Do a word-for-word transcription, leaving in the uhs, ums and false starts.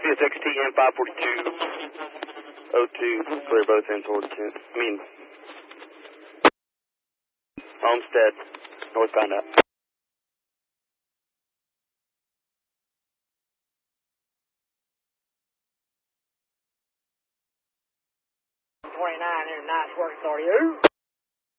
S X T M five forty-two oh two, clear both ends towards ten. I mean, Homestead, northbound up. twenty-nine here, nice work for you.